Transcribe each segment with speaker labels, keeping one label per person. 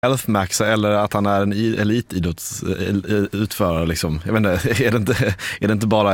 Speaker 1: healthmaxa eller att han är en elitidrottsutförare liksom. Jag vet inte, är det inte bara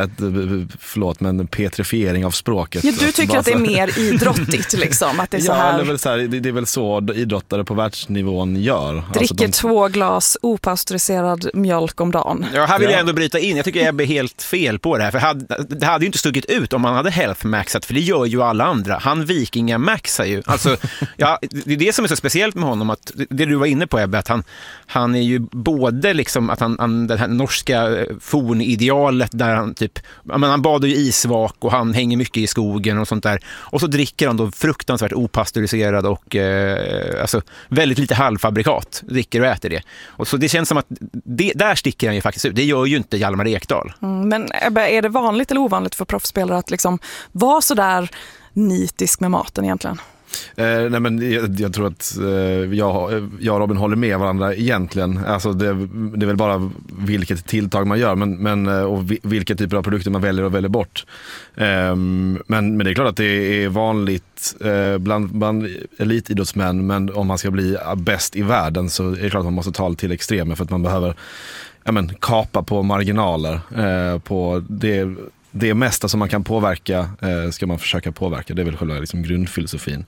Speaker 1: en petrifiering av språket?
Speaker 2: Ja, du tycker att det är mer idrottigt liksom, att det är så här.
Speaker 1: Det är väl så idrottare på världsnivån gör.
Speaker 2: Dricker 2 glas opastöriserad mjölk om dagen.
Speaker 3: Ja, här vill jag ändå bryta in. Jag tycker jag är helt fel på det här. För det hade ju inte stuckit ut om han hade healthmaxat, för det gör ju alla andra. Han vikingamaxar ju. Alltså, ja, det är det som är så speciellt med honom, att det du var inne på, Ebbe, att han är ju både liksom att han det här norska fornidealet där han typ, han badar ju isvak och han hänger mycket i skogen och sånt där, och så dricker han då fruktansvärt opastöriserad och alltså väldigt lite halvfabrikat, dricker och äter det, och så det känns som att där sticker han ju faktiskt ut. Det gör ju inte Hjalmar Ekdal. Men
Speaker 2: Ebbe, är det vanligt eller ovanligt för proffsspelare att liksom vara så där nitisk med maten egentligen?
Speaker 1: Nej, men jag tror att jag och Robin håller med varandra egentligen. Alltså det är väl bara vilket tilltag man gör, men och vilka typer av produkter man väljer bort. Men det är klart att det är vanligt bland elitidrottsmän, men om man ska bli bäst i världen så är det klart att man måste ta till extremer, för att man behöver kapa på marginaler på det mesta som man kan påverka ska man försöka påverka. Det är väl själva liksom grundfilosofin.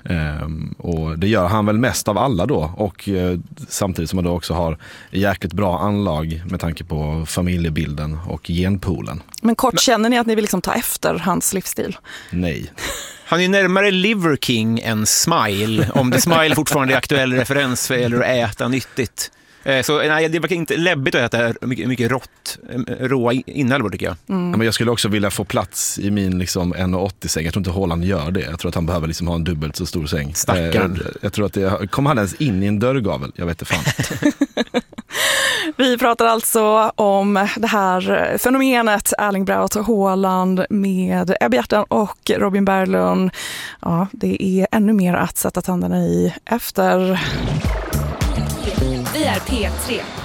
Speaker 1: Och det gör han väl mest av alla då. Och samtidigt som man då också har jäkligt bra anlag med tanke på familjebilden och genpoolen.
Speaker 2: Men kort, känner ni att ni vill liksom ta efter hans livsstil?
Speaker 1: Nej.
Speaker 3: Han är ju närmare Liver King än Smile. Om det Smile fortfarande är aktuell referens för eller att äta nyttigt. Så nej, det var inte läbbigt att äta mycket råa inälvor, tycker jag.
Speaker 1: Men jag skulle också vilja få plats i min liksom 1,80-säng. Jag tror inte Haaland gör det. Jag tror att han behöver liksom ha en dubbelt så stor säng. Jag tror att kommer han ens in i en dörrgavel? Jag vet inte fan.
Speaker 2: Vi pratar alltså om det här fenomenet Erling Braut Haaland med Ebbe Hjertan och Robin Berglund. Ja, det är ännu mer att sätta tänderna i efter.
Speaker 4: Vi är P3.